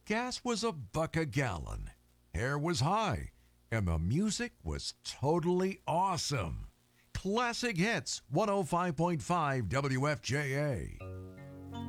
Gas was $1 a gallon, hair was high, and the music was totally awesome. Classic Hits 105.5 WFJA.